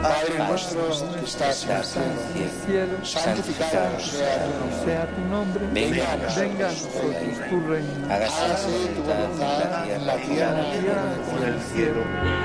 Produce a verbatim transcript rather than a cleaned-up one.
Padre nuestro que estás en el cielo, santificado sea tu nombre. Sea tu nombre, Venga a nosotros venga a nosotros tu reino. Hágase tu voluntad en la tierra como en el cielo.